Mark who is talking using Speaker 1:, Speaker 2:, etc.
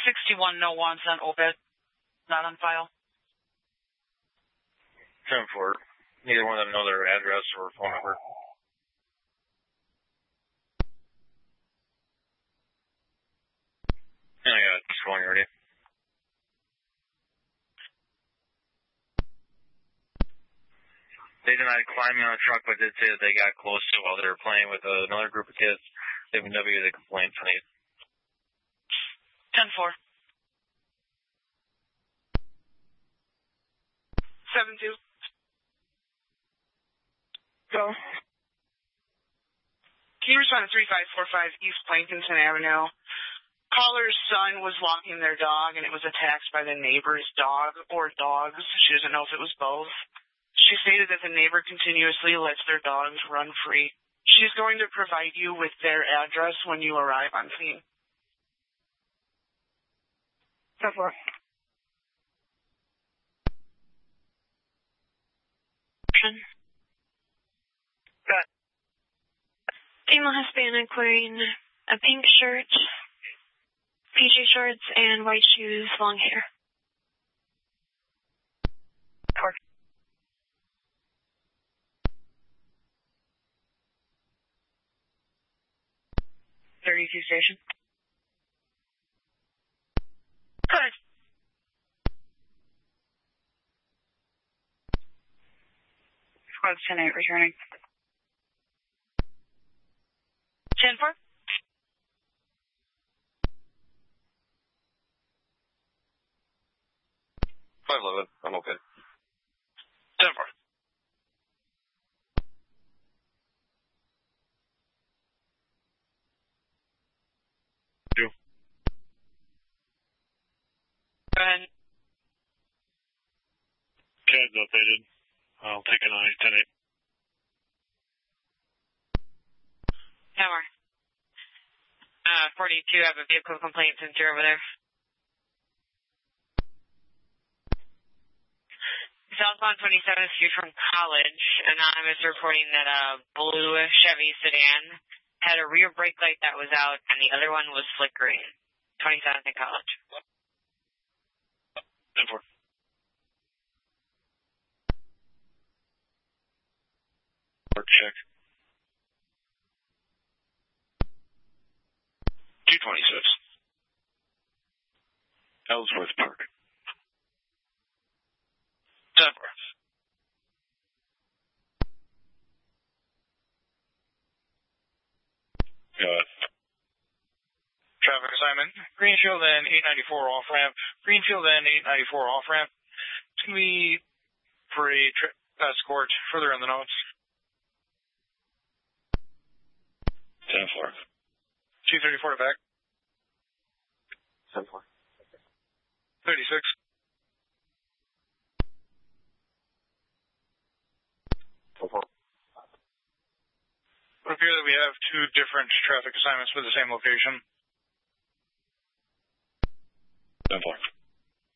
Speaker 1: 61 no wants on OPED. Not on file.
Speaker 2: 10-4. Neither one of them know their address or phone number. And I got phone already. They denied climbing on the truck, but did say that they got close to while they were playing with another group of kids. They've been the complaint tonight.
Speaker 1: 10-4. 7-2. Go. Can you respond to 3545 East Plankinson Avenue? Caller's son was walking their dog, and it was attacked by the neighbor's dog or dogs. She doesn't know if it was both. She stated that the neighbor continuously lets their dogs run free. She's going to provide you with their address when you arrive on scene. 10-4.
Speaker 3: Female Hispanic wearing a pink shirt, PJ shorts, and white shoes, long hair.
Speaker 1: 32 station. Good. Squad 10-8 returning. 10-4.
Speaker 2: 5-11. I'm okay.
Speaker 1: 10-4.
Speaker 2: Two.
Speaker 1: Go ahead.
Speaker 2: CAD's updated. I'll take an eye. 10-8.
Speaker 4: Tower. 42, I have a vehicle complaint since you're over there. Southbound 27th Street from College, anonymous reporting that a blue Chevy sedan had a rear brake light that was out and the other one was flickering. 27th and College.
Speaker 2: 10-4. Check. 226. Ellsworth Park.
Speaker 1: 10-4. Traffic assignment. Greenfield and 894 off ramp. Greenfield and 894 off ramp. It's going to be for a escort further in the notes.
Speaker 2: 10-4.
Speaker 1: 234 to back.
Speaker 2: 10-4.
Speaker 1: 36.
Speaker 2: 4-4.
Speaker 1: It appears that we have two different traffic assignments for the same location.
Speaker 2: 10-4.